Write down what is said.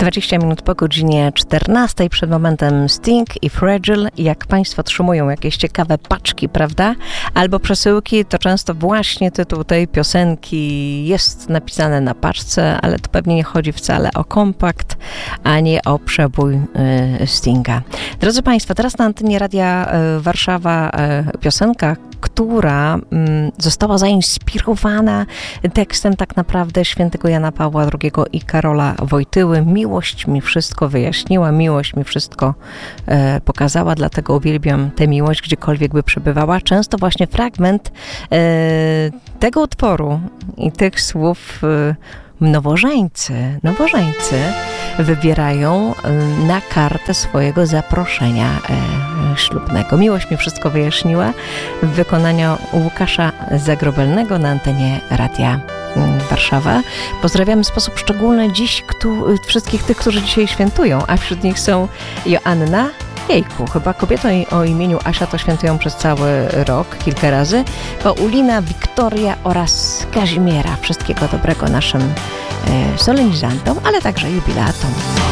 20 minut po godzinie 14, przed momentem Sting i Fragile. Jak Państwo otrzymują jakieś ciekawe paczki, prawda? Albo przesyłki, to często właśnie tytuł tej piosenki jest napisany na paczce, ale to pewnie nie chodzi wcale o kompakt, a nie o przebój Stinga. Drodzy Państwo, teraz na antenie Radia Warszawa piosenka, która została zainspirowana tekstem tak naprawdę świętego Jana Pawła II i Karola Wojtyły. Miłość mi wszystko wyjaśniła, miłość mi wszystko pokazała, dlatego uwielbiam tę miłość, gdziekolwiek by przebywała. Często właśnie fragment tego utworu i tych słów nowożeńcy wybierają na kartę swojego zaproszenia ślubnego. Miłość mi wszystko wyjaśniła w wykonaniu Łukasza Zagrobelnego na antenie Radia Warszawa. Pozdrawiamy w sposób szczególny dziś wszystkich tych, którzy dzisiaj świętują, a wśród nich są Joanna, chyba kobieta o imieniu Asia to świętują przez cały rok, kilka razy, Paulina, Wiktoria oraz Kazimiera. Wszystkiego dobrego naszym solenizantom, ale także jubilatom.